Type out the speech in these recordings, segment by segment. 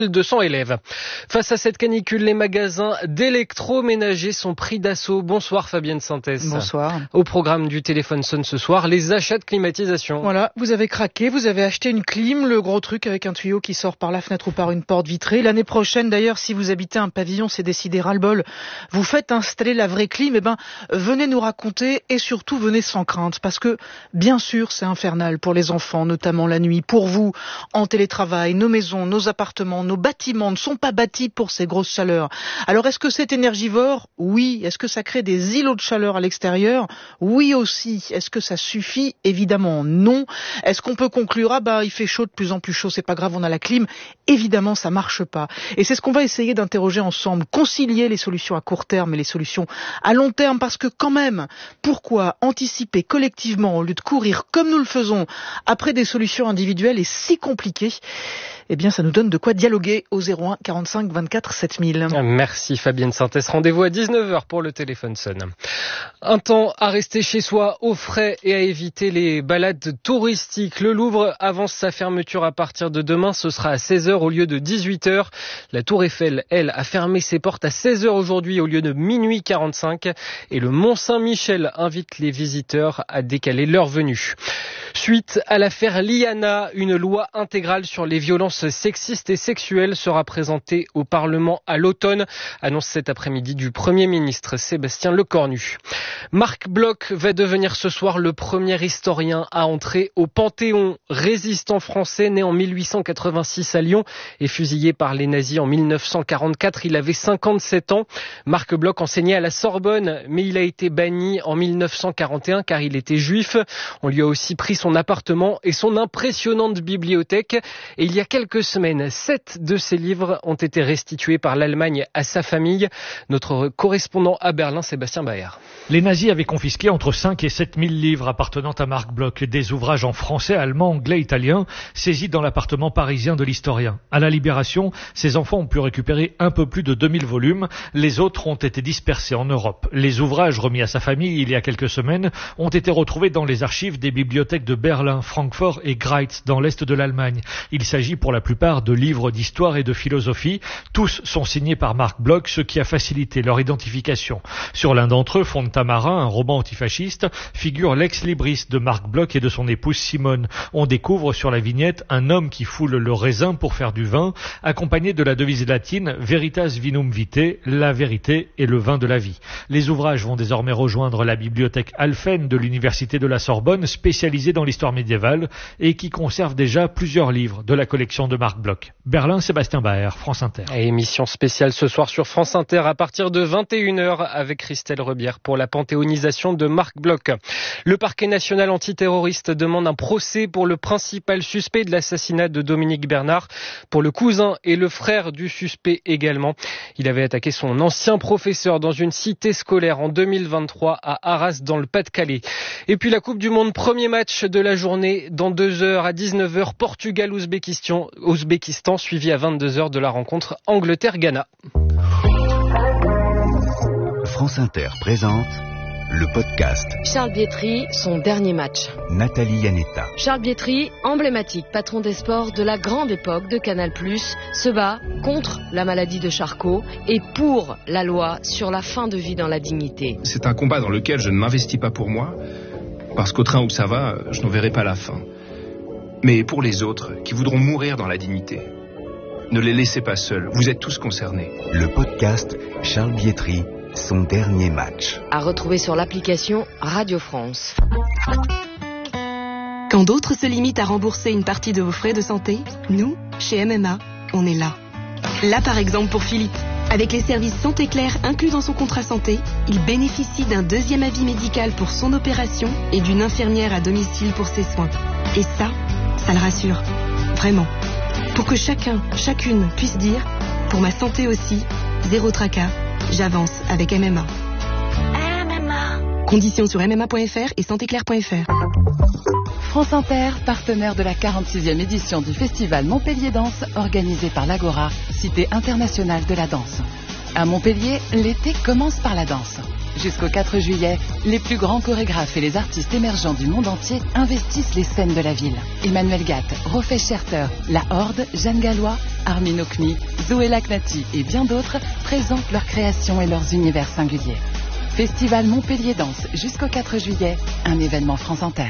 200 élèves. Face à cette canicule, les magasins d'électroménager sont pris d'assaut. Bonsoir Fabienne Sintès. Bonsoir. Au programme du téléphone sonne ce soir, les achats de climatisation. Voilà, vous avez craqué, vous avez acheté une clim, le gros truc avec un tuyau qui sort par la fenêtre ou par une porte vitrée. L'année prochaine d'ailleurs, si vous habitez un pavillon, c'est décidé ras-le-bol, vous faites installer la vraie clim, venez nous raconter et surtout venez sans crainte. Parce que bien sûr c'est infernal pour les enfants, notamment la nuit, pour vous, en télétravail, nos maisons, nos appartements, nos bâtiments ne sont pas bâtis pour ces grosses chaleurs. Alors est-ce que c'est énergivore? Oui. Est-ce que ça crée des îlots de chaleur à l'extérieur? Oui aussi. Est-ce que ça suffit? Évidemment non. Est-ce qu'on peut conclure, il fait chaud, de plus en plus chaud, c'est pas grave, on a la clim? Évidemment ça marche pas. Et c'est ce qu'on va essayer d'interroger ensemble, concilier les solutions à court terme et les solutions à long terme, parce que quand même, pourquoi anticiper collectivement au lieu de courir comme nous le faisons après des solutions individuelles est si compliqué? Eh bien, ça nous donne de quoi dialoguer au 01 45 24 7000. Merci Fabienne Sintès. Rendez-vous à 19h pour le téléphone sonne. Un temps à rester chez soi au frais et à éviter les balades touristiques. Le Louvre avance sa fermeture à partir de demain. Ce sera à 16h au lieu de 18h. La Tour Eiffel, elle, a fermé ses portes à 16h aujourd'hui au lieu de minuit 45. Et le Mont-Saint-Michel invite les visiteurs à décaler leur venue. Suite à l'affaire Liana, une loi intégrale sur les violences sexistes et sexuelles sera présentée au Parlement à l'automne, annonce cet après-midi du Premier ministre Sébastien Lecornu. Marc Bloch va devenir ce soir le premier historien à entrer au Panthéon. Résistant français né en 1886 à Lyon et fusillé par les nazis en 1944, il avait 57 ans. Marc Bloch enseignait à la Sorbonne, mais il a été banni en 1941 car il était juif. On lui a aussi pris son appartement et son impressionnante bibliothèque. Et il y a quelques semaines, 7 de ses livres ont été restitués par l'Allemagne à sa famille. Notre correspondant à Berlin, Sébastien Baer. Les nazis avaient confisqué entre 5 et 7 000 livres appartenant à Marc Bloch, des ouvrages en français, allemand, anglais, italien, saisis dans l'appartement parisien de l'historien. À la Libération, ses enfants ont pu récupérer un peu plus de 2000 volumes. Les autres ont été dispersés en Europe. Les ouvrages remis à sa famille il y a quelques semaines ont été retrouvés dans les archives des bibliothèques de Berlin, Francfort et Greiz, dans l'est de l'Allemagne. Il s'agit pour la plupart de livres d'histoire et de philosophie. Tous sont signés par Marc Bloch, ce qui a facilité leur identification. Sur l'un d'entre eux, Fond-Tamarin, un roman antifasciste, figure l'ex-libris de Marc Bloch et de son épouse Simone. On découvre sur la vignette un homme qui foule le raisin pour faire du vin, accompagné de la devise latine Veritas vinum vitae, la vérité et le vin de la vie. Les ouvrages vont désormais rejoindre la bibliothèque Alphen de l'université de la Sorbonne, spécialisée dans l'histoire médiévale et qui conserve déjà plusieurs livres de la collection de Marc Bloch. Berlin, Sébastien Baer, France Inter. Et émission spéciale ce soir sur France Inter à partir de 21h avec Christelle Rebière pour la panthéonisation de Marc Bloch. Le parquet national antiterroriste demande un procès pour le principal suspect de l'assassinat de Dominique Bernard, pour le cousin et le frère du suspect également. Il avait attaqué son ancien professeur dans une cité scolaire en 2023 à Arras dans le Pas-de-Calais. Et puis la Coupe du Monde, premier match de la journée dans 2h à 19h, Portugal-Ouzbékistan, suivi à 22h de la rencontre Angleterre-Ghana. France Inter présente le podcast. Charles Bietri, son dernier match. Nathalie Yanetta. Charles Bietri, emblématique patron des sports de la grande époque de Canal+, se bat contre la maladie de Charcot et pour la loi sur la fin de vie dans la dignité. C'est un combat dans lequel je ne m'investis pas pour moi, parce qu'au train où ça va, je n'en verrai pas la fin. Mais pour les autres, qui voudront mourir dans la dignité, ne les laissez pas seuls, vous êtes tous concernés. Le podcast Charles Bietri, son dernier match. À retrouver sur l'application Radio France. Quand d'autres se limitent à rembourser une partie de vos frais de santé, nous, chez MMA, on est là. Là par exemple pour Philippe. Avec les services Santé Claire inclus dans son contrat santé, il bénéficie d'un deuxième avis médical pour son opération et d'une infirmière à domicile pour ses soins. Et ça le rassure. Vraiment. Pour que chacun, chacune puisse dire, pour ma santé aussi, zéro tracas, j'avance avec MMA. MMA. Conditions sur mma.fr et santéclair.fr. France Inter, partenaire de la 46e édition du festival Montpellier Danse, organisé par l'Agora, cité internationale de la danse. À Montpellier, l'été commence par la danse. Jusqu'au 4 juillet, les plus grands chorégraphes et les artistes émergents du monde entier investissent les scènes de la ville. Emmanuel Gatt, Rofé Scherter, La Horde, Jeanne Gallois, Armin Okmi, Zoé Lacnati et bien d'autres présentent leurs créations et leurs univers singuliers. Festival Montpellier Danse jusqu'au 4 juillet, un événement France Inter.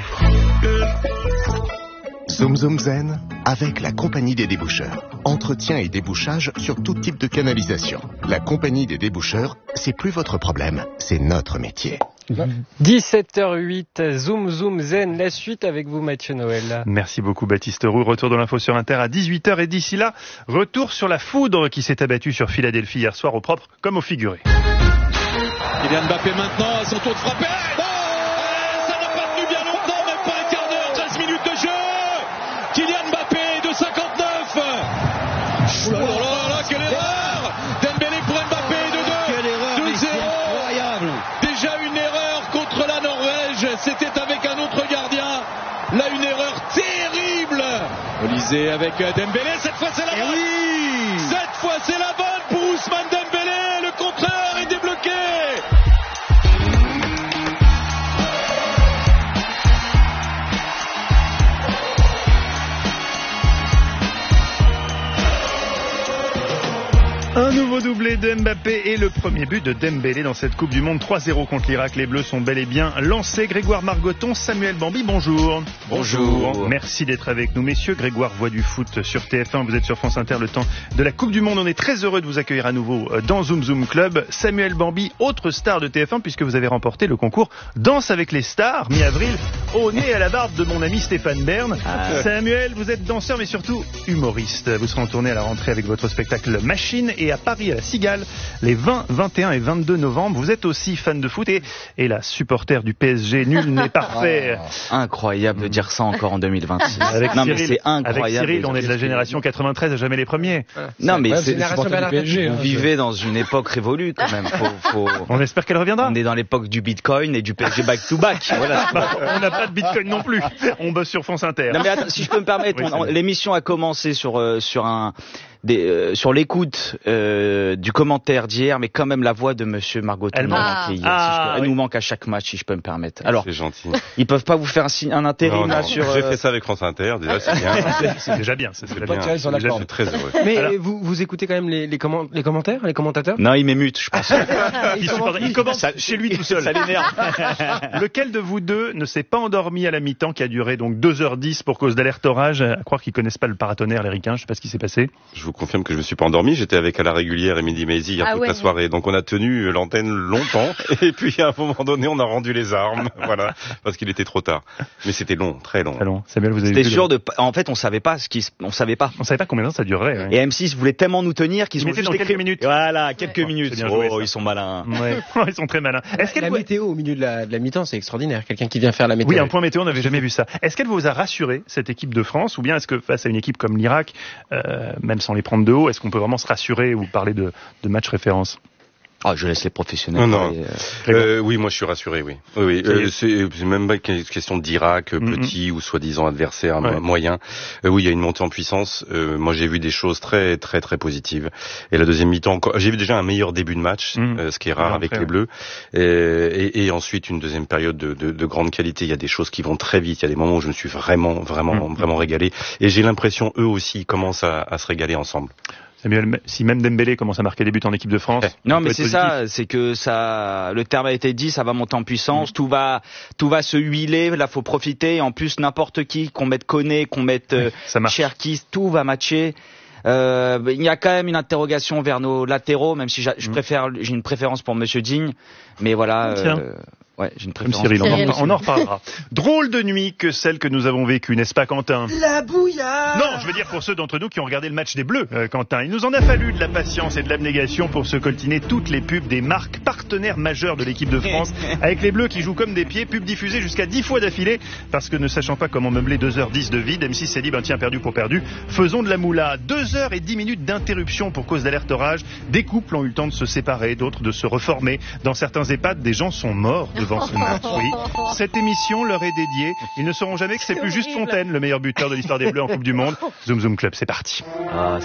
Zoom Zoom Zen avec la Compagnie des déboucheurs. Entretien et débouchage sur tout type de canalisation. La Compagnie des déboucheurs, c'est plus votre problème, c'est notre métier. 17h08, Zoom Zoom Zen, la suite avec vous Mathieu Noël. Merci beaucoup Baptiste Roux, retour de l'info sur Inter à 18h et d'ici là, retour sur la foudre qui s'est abattue sur Philadelphie hier soir au propre comme au figuré. Kylian Mbappé maintenant à son tour de frapper. Ça n'a pas tenu bien longtemps, même pas un quart d'heure, 13 minutes de jeu. Kylian Mbappé de 59. Oh là là, quelle erreur. Dembélé pour Mbappé de 2. Quelle erreur, 2-0. Incroyable. Déjà une erreur contre la Norvège, c'était avec un autre gardien. Là une erreur terrible. Olysée avec Dembélé, cette fois c'est la bonne. Oui. Cette fois c'est la bonne pour Ousmane Dembélé, le contreur est débloqué. Un nouveau doublé de Mbappé et le premier but de Dembélé dans cette Coupe du Monde 3-0 contre l'Irak. Les Bleus sont bel et bien lancés. Grégoire Margoton, Samuel Bambi, bonjour. Bonjour. Merci d'être avec nous, messieurs. Grégoire, voix du foot sur TF1. Vous êtes sur France Inter le temps de la Coupe du Monde. On est très heureux de vous accueillir à nouveau dans Zoom Zoom Club. Samuel Bambi, autre star de TF1 puisque vous avez remporté le concours Danse avec les stars, mi-avril, au nez à la barbe de mon ami Stéphane Bern. Samuel, vous êtes danseur mais surtout humoriste. Vous serez en tournée à la rentrée avec votre spectacle Machine et à Paris à la Cigale les 20, 21 et 22 novembre. Vous êtes aussi fan de foot et la supporter du PSG. Nul n'est parfait. Incroyable de dire ça encore en 2026. Avec non, Cyril, mais c'est incroyable. avec Cyril, on est de la génération 93 à jamais les premiers. Non, mais c'est PSG, vous vivez dans une époque révolue quand même. On espère qu'elle reviendra. On est dans l'époque du Bitcoin et du PSG back to back. Voilà. On n'a pas de Bitcoin non plus. On bosse sur France Inter. Non mais attends, si je peux me permettre, Oui, l'émission a commencé sur l'écoute du commentaire d'hier, mais quand même la voix de Monsieur Margoton Elle elle nous manque à chaque match, si je peux me permettre. Alors, c'est gentil. Ils peuvent pas vous faire un intérim là sur. J'ai fait ça avec France Inter, déjà c'est bien. C'est déjà bien. C'est déjà bien. Déjà, je suis très heureux. Mais alors, vous écoutez quand même les commentaires, les commentateurs? Non, il m'émute, je pense. Il commence chez lui tout seul. Ça l'énerve. Lequel de vous deux ne s'est pas endormi à la mi-temps qui a duré donc 2h10 pour cause d'alerte orage? À croire qu'ils connaissent pas le paratonnerre, les ricains. Je sais pas ce qui s'est passé. Je vous confirme que je me suis pas endormi. J'étais avec à la régulière et Mehdi Maizi hier toute la soirée. Donc on a tenu l'antenne longtemps. Et puis à un moment donné, on a rendu les armes. Voilà. Parce qu'il était trop tard. Mais c'était long, très long. Très long. Samuel, vous avez C'était sûr en fait, on savait pas On savait pas combien de temps ça durerait. Ouais. Et M6 voulait tellement nous tenir qu'ils ont juste dans quelques minutes. Voilà, quelques minutes. Bien joué, ils sont malins. Ouais. Ils sont très malins. La météo au milieu de la mi-temps, c'est extraordinaire. Quelqu'un qui vient faire la météo. Oui, un point météo, on n'avait jamais vu ça. Est-ce qu'elle vous a rassuré, cette équipe de France, ou bien est-ce que face à une équipe comme l'Irak, même sans les prendre de haut, est-ce qu'on peut vraiment se rassurer ou parler de match référence? Ah, je laisse les professionnels. Non. Oui, moi je suis rassuré, oui. C'est même pas une question d'Irak, petit ou soi-disant adversaire moyen. Oui, il y a une montée en puissance. Moi j'ai vu des choses très très très positives. Et la deuxième mi-temps, j'ai vu déjà un meilleur début de match, ce qui est rare avec les Bleus. Et ensuite une deuxième période de grande qualité. Il y a des choses qui vont très vite. Il y a des moments où je me suis vraiment régalé. Et j'ai l'impression eux aussi ils commencent à se régaler ensemble. Samuel, si même Dembélé commence à marquer des buts en équipe de France. Non, mais c'est ça, c'est que ça, le terme a été dit, ça va monter en puissance, tout va se huiler, là faut profiter, en plus n'importe qui, qu'on mette Koné, qu'on mette Cherki, tout va matcher. Il y a quand même une interrogation vers nos latéraux, même si j'ai une préférence pour Monsieur Digne, mais voilà. J'ai une préférence. Comme Cyril, on en reparlera. Drôle de nuit que celle que nous avons vécue, n'est-ce pas Quentin? La bouillarde! Non, je veux dire pour ceux d'entre nous qui ont regardé le match des Bleus, Quentin. Il nous en a fallu de la patience et de l'abnégation pour se coltiner toutes les pubs des marques partenaires majeures de l'équipe de France, avec les Bleus qui jouent comme des pieds, pubs diffusées jusqu'à 10 fois d'affilée, parce que ne sachant pas comment meubler 2h10 de vide, M6 s'est dit, tiens, perdu pour perdu, faisons de la moula. 2h10 d'interruption pour cause d'alerte orage. Des couples ont eu le temps de se séparer, d'autres de se reformer. Dans certains EHPAD, des gens sont morts devant ce match. Oui. Cette émission leur est dédiée. Ils ne sauront jamais que c'est plus juste Fontaine, le meilleur buteur de l'histoire des Bleus en Coupe du Monde. Zoom Zoom Club, c'est parti.